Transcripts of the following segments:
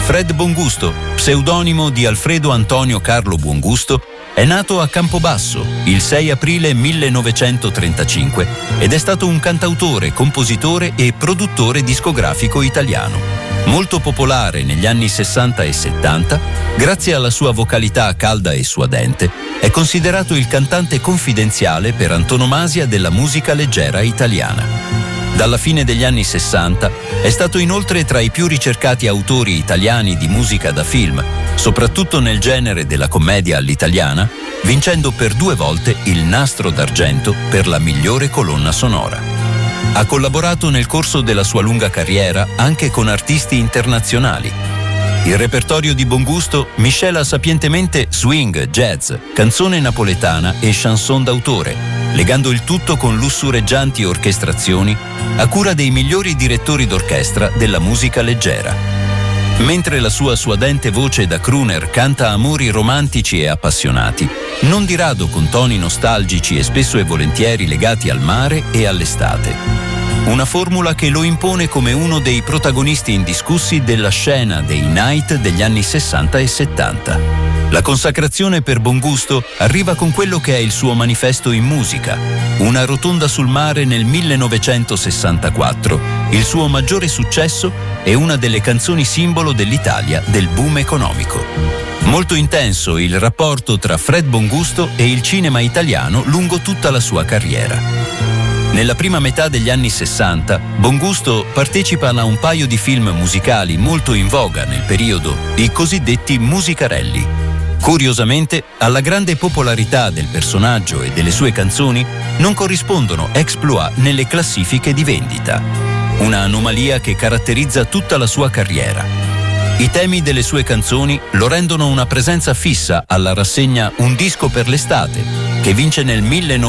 Fred Bongusto, pseudonimo di Alfredo Antonio Carlo Buongusto, è nato a Campobasso il 6 aprile 1935 ed è stato un cantautore, compositore e produttore discografico italiano. Molto popolare negli anni 60 e 70, grazie alla sua vocalità calda e suadente, è considerato il cantante confidenziale per antonomasia della musica leggera italiana. Dalla fine degli anni 60 è stato inoltre tra i più ricercati autori italiani di musica da film, soprattutto nel genere della commedia all'italiana, vincendo per 2 volte il Nastro d'Argento per la migliore colonna sonora. Ha collaborato nel corso della sua lunga carriera anche con artisti internazionali. Il repertorio di Bongusto miscela sapientemente swing, jazz, canzone napoletana e chanson d'autore, legando il tutto con lussureggianti orchestrazioni a cura dei migliori direttori d'orchestra della musica leggera. Mentre la sua suadente voce da crooner canta amori romantici e appassionati, non di rado con toni nostalgici e spesso e volentieri legati al mare e all'estate. Una formula che lo impone come uno dei protagonisti indiscussi della scena dei night degli anni 60 e 70. La consacrazione per Bongusto arriva con quello che è il suo manifesto in musica, Una rotonda sul mare nel 1964, il suo maggiore successo e una delle canzoni simbolo dell'Italia del boom economico. Molto intenso il rapporto tra Fred Bongusto e il cinema italiano lungo tutta la sua carriera. Nella prima metà degli anni 60, Bongusto partecipa a un paio di film musicali molto in voga nel periodo, i cosiddetti musicarelli. Curiosamente, alla grande popolarità del personaggio e delle sue canzoni non corrispondono exploit nelle classifiche di vendita. Una anomalia che caratterizza tutta la sua carriera. I temi delle sue canzoni lo rendono una presenza fissa alla rassegna Un disco per l'estate, che vince nel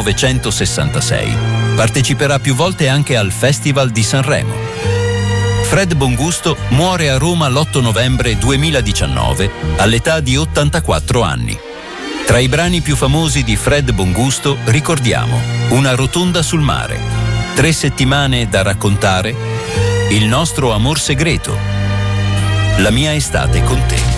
1966. Parteciperà più volte anche al Festival di Sanremo. Fred Bongusto muore a Roma l'8 novembre 2019 all'età di 84 anni. Tra i brani più famosi di Fred Bongusto ricordiamo Una rotonda sul mare, 3 settimane da raccontare, Il nostro amor segreto, La mia estate con te.